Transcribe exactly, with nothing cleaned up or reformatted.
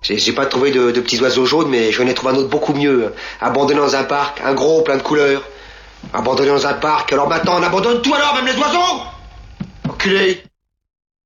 J'ai j'ai pas trouvé de, de petits oiseaux jaunes, mais j'en ai trouvé un autre beaucoup mieux. Abandonné dans un parc, un gros, plein de couleurs. Abandonné dans un parc, alors maintenant on abandonne tout alors, même les oiseaux! Enculé!